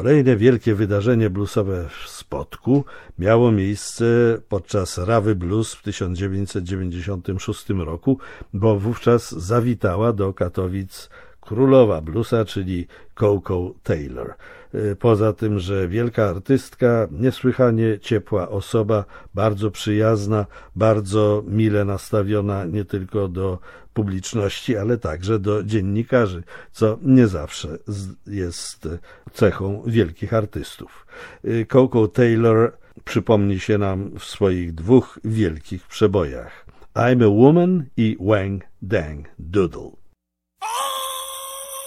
Kolejne wielkie wydarzenie bluesowe w Spodku miało miejsce podczas Rawy Blues w 1996 roku, bo wówczas zawitała do Katowic królowa bluesa, czyli Coco Taylor. Poza tym, że wielka artystka, niesłychanie ciepła osoba, bardzo przyjazna, bardzo mile nastawiona nie tylko do publiczności, ale także do dziennikarzy, co nie zawsze jest cechą wielkich artystów. Coco Taylor przypomni się nam w swoich dwóch wielkich przebojach: I'm a Woman i Wang Dang Doodle.